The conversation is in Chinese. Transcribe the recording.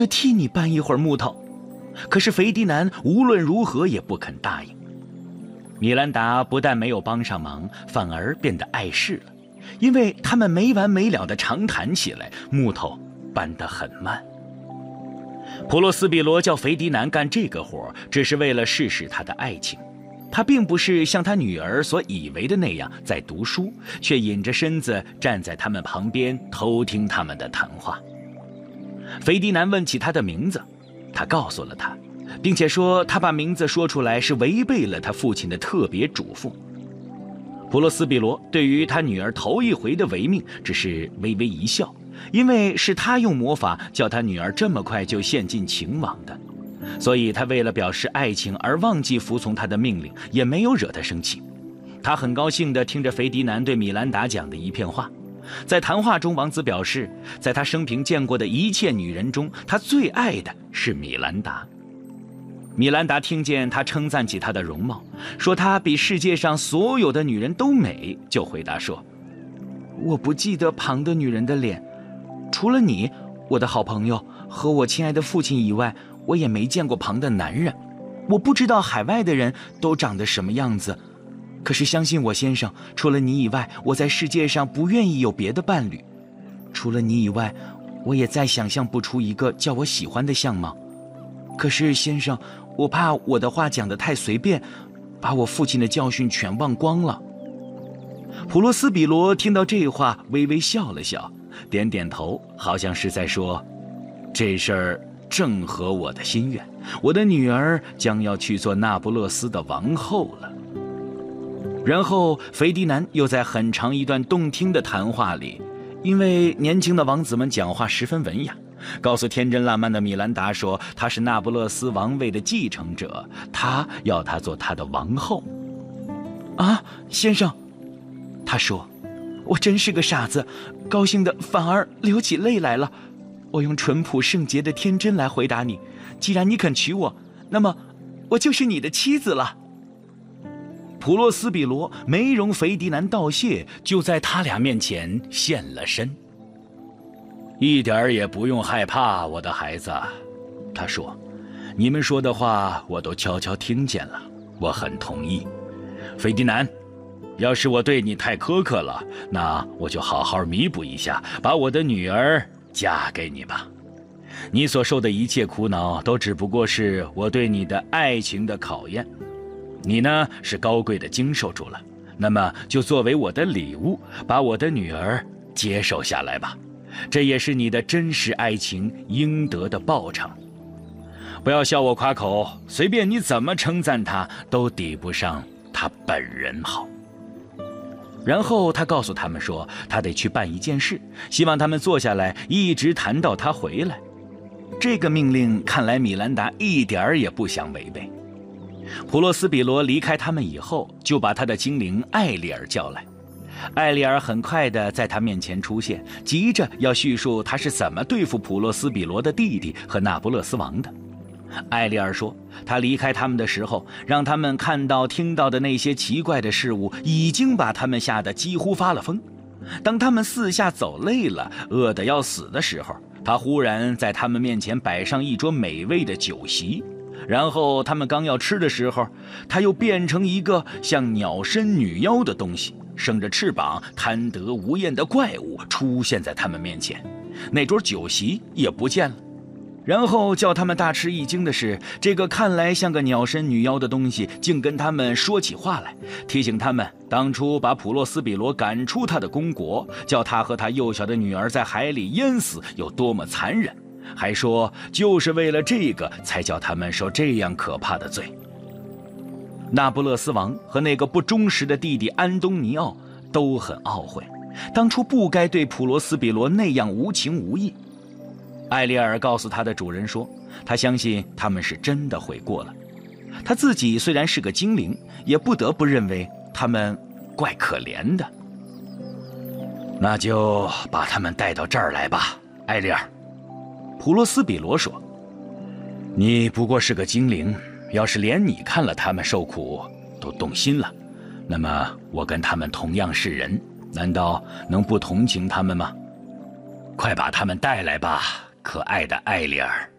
替你搬一会儿木头。可是斐迪南无论如何也不肯答应。米兰达不但没有帮上忙，反而变得碍事了，因为他们没完没了地长谈起来，木头搬得很慢。普罗斯比罗叫斐迪南干这个活，只是为了试试他的爱情。他并不是像他女儿所以为的那样在读书，却隐着身子站在他们旁边偷听他们的谈话。斐迪南问起他的名字，他告诉了他，并且说他把名字说出来是违背了他父亲的特别嘱咐。普罗斯比罗对于他女儿头一回的违命只是微微一笑，因为是他用魔法叫他女儿这么快就陷进情网的，所以他为了表示爱情而忘记服从他的命令，也没有惹他生气。他很高兴地听着斐迪南对米兰达讲的一片话。在谈话中，王子表示，在他生平见过的一切女人中，他最爱的是米兰达。米兰达听见他称赞起她的容貌，说她比世界上所有的女人都美，就回答说：“我不记得旁的女人的脸，除了你，我的好朋友和我亲爱的父亲以外，我也没见过旁的男人。我不知道海外的人都长得什么样子。可是相信我，先生，除了你以外，我在世界上不愿意有别的伴侣。除了你以外，我也再想象不出一个叫我喜欢的相貌。可是先生，我怕我的话讲得太随便，把我父亲的教训全忘光了。”普罗斯比罗听到这话，微微笑了笑，点点头，好像是在说：“这事儿正合我的心愿，我的女儿将要去做那不勒斯的王后了。”然后斐迪南又在很长一段动听的谈话里，因为年轻的王子们讲话十分文雅，告诉天真烂漫的米兰达说他是那不勒斯王位的继承者，他要他做他的王后。啊，先生，他说，我真是个傻子，高兴的反而流起泪来了。我用淳朴圣洁的天真来回答你，既然你肯娶我，那么我就是你的妻子了。普罗斯比罗没容斐迪南道谢，就在他俩面前现了身。一点儿也不用害怕，我的孩子，他说，你们说的话我都悄悄听见了，我很同意。斐迪南，要是我对你太苛刻了，那我就好好弥补一下，把我的女儿嫁给你吧。你所受的一切苦恼都只不过是我对你的爱情的考验，你呢是高贵的经受住了，那么就作为我的礼物，把我的女儿接受下来吧，这也是你的真实爱情应得的报偿。不要笑我夸口，随便你怎么称赞他，都抵不上他本人好。然后他告诉他们说，他得去办一件事，希望他们坐下来一直谈到他回来。这个命令看来米兰达一点儿也不想违背。普罗斯比罗离开他们以后，就把他的精灵艾丽尔叫来。艾丽尔很快地在他面前出现，急着要叙述他是怎么对付普罗斯比罗的弟弟和那不勒斯王的。艾丽尔说，他离开他们的时候，让他们看到听到的那些奇怪的事物，已经把他们吓得几乎发了疯。当他们四下走累了，饿得要死的时候，他忽然在他们面前摆上一桌美味的酒席，然后他们刚要吃的时候，他又变成一个像鸟身女妖的东西，生着翅膀贪得无厌的怪物出现在他们面前，那桌酒席也不见了。然后叫他们大吃一惊的是，这个看来像个鸟身女妖的东西竟跟他们说起话来，提醒他们当初把普洛斯比罗赶出他的公国，叫他和他幼小的女儿在海里淹死有多么残忍，还说就是为了这个才叫他们受这样可怕的罪。那不勒斯王和那个不忠实的弟弟安东尼奥都很懊悔，当初不该对普罗斯比罗那样无情无义。艾丽尔告诉他的主人说，他相信他们是真的悔过了。他自己虽然是个精灵，也不得不认为他们怪可怜的。那就把他们带到这儿来吧，艾丽尔。普罗斯比罗说，你不过是个精灵，要是连你看了他们受苦都动心了，那么我跟他们同样是人，难道能不同情他们吗？快把他们带来吧，可爱的艾丽尔。